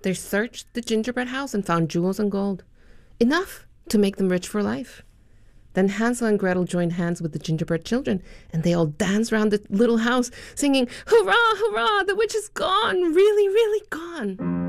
They searched the gingerbread house and found jewels and gold, enough to make them rich for life. Then Hansel and Gretel joined hands with the gingerbread children, and they all danced round the little house, singing, "Hurrah, hurrah, the witch is gone, really, really gone."